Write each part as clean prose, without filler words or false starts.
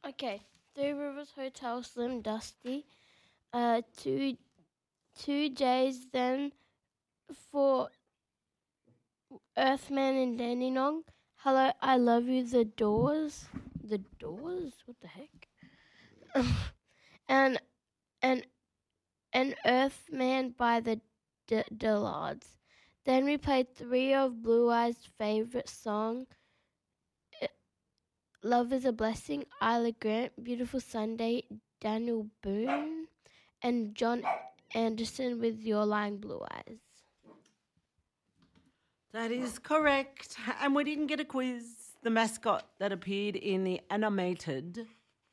Okay. Three Rivers Hotel, Slim Dusty. Two J's then for Earthman and Dandenong. Hello, I Love You, The Doors. The Doors? What the heck? and and Earthman by the Dillards. Then we played three of Blue Eyes' favorite song, Love is a Blessing, Isla Grant, Beautiful Sunday, Daniel Boone, and John Anderson with Your Lying Blue Eyes. That is correct. And we didn't get a quiz. The mascot that appeared in the animated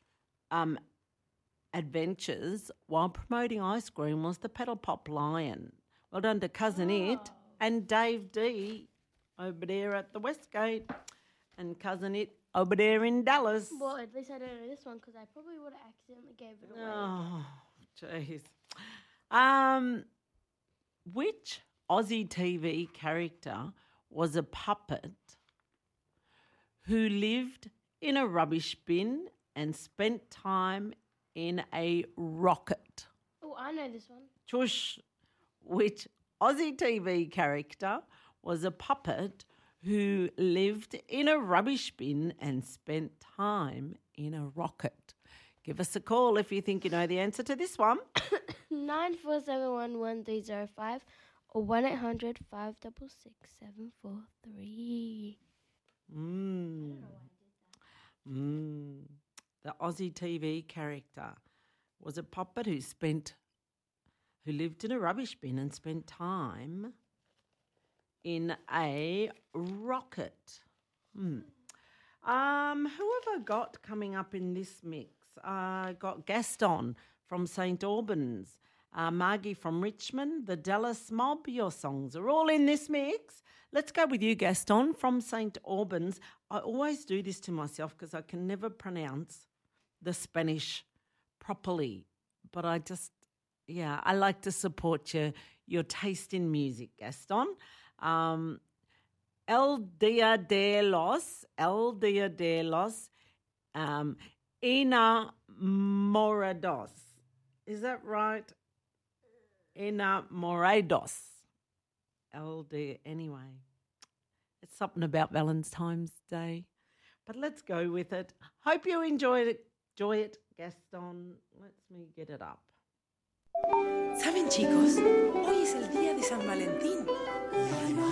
adventures while promoting ice cream was the Pedal Pop Lion. Well done to Cousin It and Dave D over there at the Westgate and Cousin It over there in Dallas. Well, at least I don't know this one because I probably would have accidentally gave it away. Oh, jeez. Which Aussie TV character was a puppet who lived in a rubbish bin and spent time in a rocket? Oh, I know this one. Chush. Which Aussie TV character was a puppet who lived in a rubbish bin and spent time in a rocket? Give us a call if you think you know the answer to this one. 94711305 or 1-800-566-743. The Aussie TV character was a puppet who lived in a rubbish bin and spent time in a rocket. Who have I got coming up in this mix? I got Gaston from St. Albans, Margie from Richmond, the Dallas Mob. Your songs are all in this mix. Let's go with you, Gaston from St. Albans. I always do this to myself because I can never pronounce the Spanish properly, but I like to support your taste in music, Gaston. El Dia de los Enamorados. Is that right? Enamorados. Anyway. It's something about Valentine's Day. But let's go with it. Hope you enjoy it, Gaston. Let me get it up. ¿Saben, chicos? Hoy es el día de San Valentín.